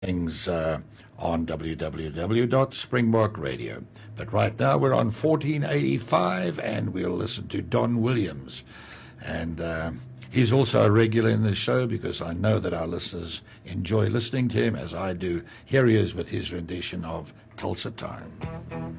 things on www.springbok Radio. But right now we're on 1485 and we'll listen to Don Williams. And he's also a regular in the show because I know that our listeners enjoy listening to him as I do. Here he is with his rendition of Tulsa Time.